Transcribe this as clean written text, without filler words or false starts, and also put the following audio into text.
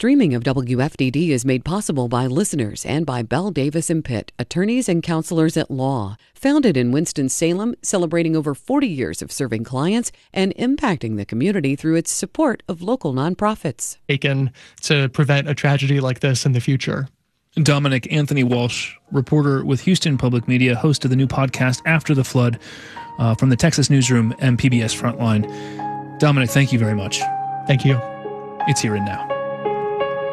Streaming of WFDD is made possible by listeners and by Bell Davis and Pitt, attorneys and counselors at law. Founded in Winston-Salem, celebrating over 40 years of serving clients and impacting the community through its support of local nonprofits. Taken to prevent a tragedy like this in the future. Dominic Anthony Walsh, reporter with Houston Public Media, host of the new podcast After the Flood from the Texas Newsroom and PBS Frontline. Dominic, thank you very much. Thank you. It's Here and Now.